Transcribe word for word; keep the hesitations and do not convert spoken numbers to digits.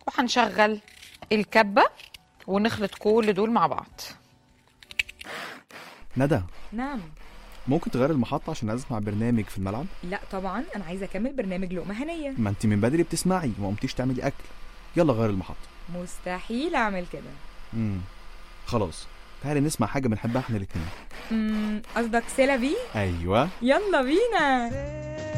وهنشغل الكبة ونخلط كل دول مع بعض. ندى. نعم. ممكن تغير المحطة عشان أسمع برنامج في الملعب؟ لا طبعا، أنا عايزة أكمل برنامج لقمة هنية. ما أنت من بدري بتسمعي وما قمتيش تعملي أكل. يلا غير المحطة. مستحيل أعمل كده. امم خلاص، تعالي نسمع حاجة بنحبها احنا الاتنين. امم قصدك سيلا بي؟ أيوة، يلا بينا.